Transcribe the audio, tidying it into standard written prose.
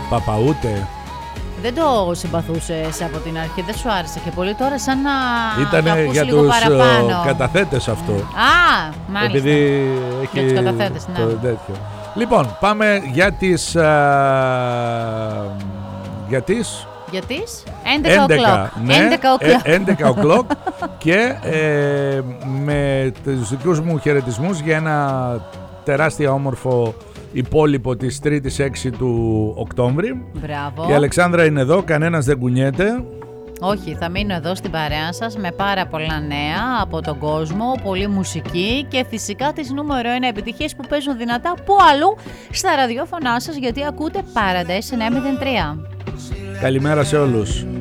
Παπαούτε. Δεν το συμπαθούσες από την αρχή, δεν σου άρεσε και πολύ, τώρα σαν να Ήτανε για λίγο τους παραπάνω. καταθέτες αυτό. Α, μάλιστα. Επειδή Για τους καταθέτες, ναι. το τέτοιο. Λοιπόν, πάμε για τις... για τις... Για τις 11 o'clock. Ναι, 11 o'clock. 11 o'clock και με τους δικούς μου χαιρετισμούς για ένα τεράστια όμορφο υπόλοιπο της 3ης 6 του Οκτώβρη. Μπράβο. Η Αλεξάνδρα είναι εδώ, κανένας δεν κουνιέται. Όχι, θα μείνω εδώ στην παρέα σας με πάρα πολλά νέα από τον κόσμο, πολλή μουσική και φυσικά τις νούμερο 1 επιτυχίες που παίζουν δυνατά που αλλού στα ραδιόφωνά σας, γιατί ακούτε Paradise 903. Καλημέρα σε όλους.